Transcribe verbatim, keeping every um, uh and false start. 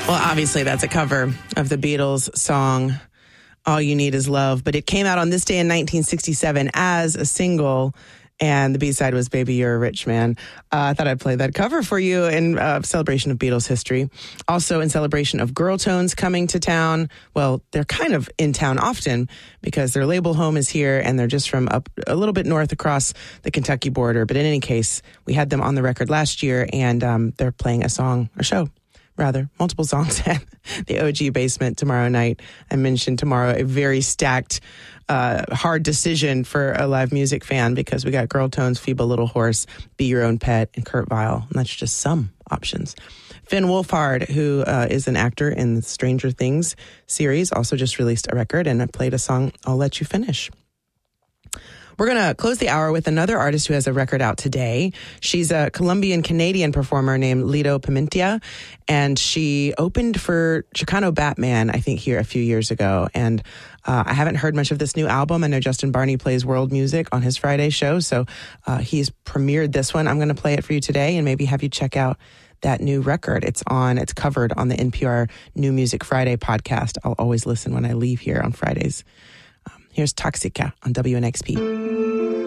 Well, obviously that's a cover of the Beatles song, All You Need Is Love, but it came out on this day in nineteen sixty-seven as a single, and the B-side was Baby You're a Rich Man. Uh, I thought I'd play that cover for you in uh, celebration of Beatles history. Also in celebration of Girl Tones coming to town. Well, they're kind of in town often because their label home is here, and they're just from up a little bit north across the Kentucky border. But in any case, we had them on the record last year, and um, they're playing a song, a show. Rather, multiple songs at the O G Basement tomorrow night. I mentioned tomorrow a very stacked, uh, hard decision for a live music fan because we got Girl Tones, Feeble Little Horse, Be Your Own Pet, and Kurt Vile. And that's just some options. Finn Wolfhard, who uh, is an actor in the Stranger Things series, also just released a record and played a song, I'll Let You Finish. We're going to close the hour with another artist who has a record out today. She's a Colombian-Canadian performer named Lido Pimentia, and she opened for Chicano Batman, I think, here a few years ago. And uh, I haven't heard much of this new album. I know Justin Barney plays world music on his Friday show, so uh, he's premiered this one. I'm going to play it for you today and maybe have you check out that new record. It's on, it's covered on the N P R New Music Friday podcast. I'll always listen when I leave here on Fridays. Um, here's Toxica on W N X P.